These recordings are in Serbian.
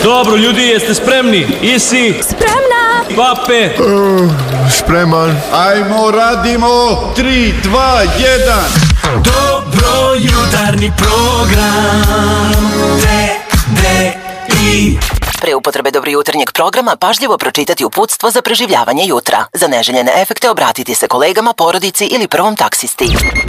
Dobro, ljudi, jeste spremni? Isi? Spremna! Pape? Spreman. Ajmo, radimo! 3, 2, 1. Dobro jutarnji program TDI. Pre upotrebe dobro jutarnjeg programa pažljivo pročitati uputstvo za preživljavanje jutra. Za neželjene efekte obratiti se kolegama, porodici ili prvom taksisti.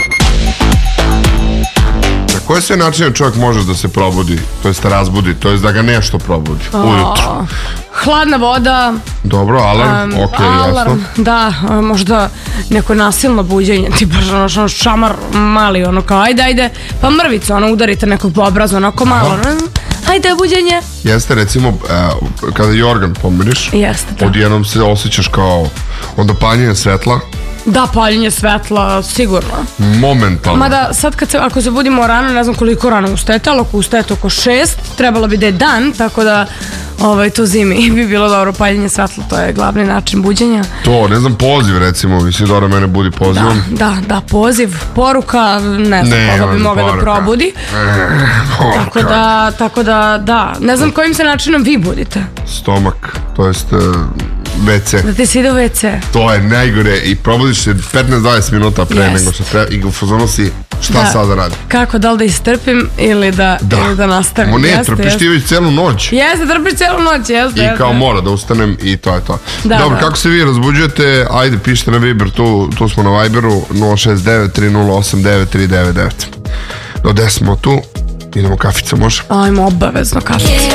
Na koje sve načine čovjek može da se probudi, to jest razbudi, to jest da ga nešto probudi ujutru? Hladna voda. Dobro, alarm, alarm, jasno. da, možda neko nasilno buđenje, tipa ono šamar mali, ono kao ajde, pa mrvicu, ono udarite nekog po obrazu, onako malo, ajde buđenje. Jeste, recimo, kada jorgan pomiriš, Jeste, da. odjednom se osjećaš kao onda paljenje svetla. Da, paljenje svetla, sigurno. Momentalno. Mada sad ako se budimo rano, ne znam koliko rano ustajete, ali ako ustajete oko 6, trebalo bi da je dan, tako da to zimi bi bilo dobro paljenje svetla, to je glavni način buđenja. To, ne znam, poziv recimo, mislim da mene budi pozivom. Da, poziv, poruka, ne znam koga bi mogla da probudi. Tako da, ne znam kojim se načinom vi budite. Stomak, to jest WC. Da ti se ide u WC. To je najgore i probudiš se 15-20 minuta pre nego što treba i u fazonu si šta sad da radim. Kako, da li da istrpim ili da nastavim? Ne, trpiš ti već celu noć. Jeste, trpiš celu noć, jeste. I kao mora da ustanem i to je to. Dobro, kako se vi razbuđujete, ajde pišite na Viber, tu smo na Viberu 069 308 9399. Do 10 smo tu, idemo kafica, može? Ajmo, obavezno kafica.